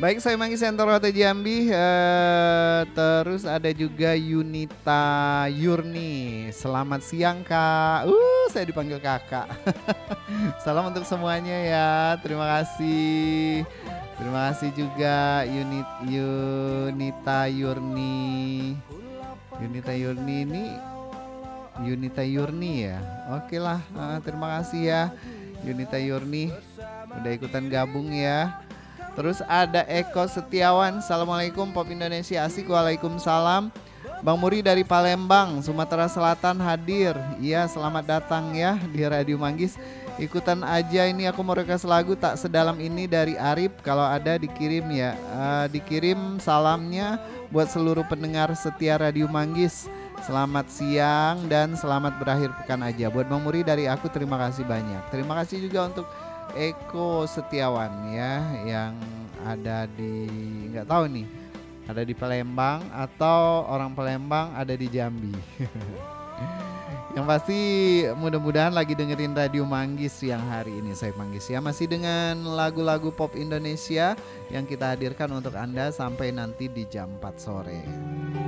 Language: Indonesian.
Baik, saya Manggi Sentor Hotel Jambi. Terus ada juga Yunita Yurni. Selamat siang Kak. Saya dipanggil kakak. Salam untuk semuanya ya. Terima kasih. Terima kasih juga Yunita Yurni. Yunita Yurni ini Yunita Yurni ya. Oke lah, terima kasih ya Yunita Yurni udah ikutan gabung ya. Terus ada Eko Setiawan. Assalamualaikum Pop Indonesia Asik. Waalaikumsalam. Bang Muri dari Palembang, Sumatera Selatan hadir. Iya, selamat datang ya di Radio Manggis. Ikutan aja ini, aku mau request lagu Tak Sedalam Ini dari Arif. Kalau ada dikirim ya. Dikirim salamnya buat seluruh pendengar setia Radio Manggis. Selamat siang dan selamat berakhir pekan aja. Buat Bang Muri dari aku terima kasih banyak. Terima kasih juga untuk Eko Setiawan ya, yang ada di, nggak tahu nih, ada di Palembang atau orang Palembang ada di Jambi. Yang pasti mudah-mudahan lagi dengerin Radio Manggis yang hari ini. Saya Manggis ya, masih dengan lagu-lagu pop Indonesia yang kita hadirkan untuk Anda sampai nanti di jam 4 sore.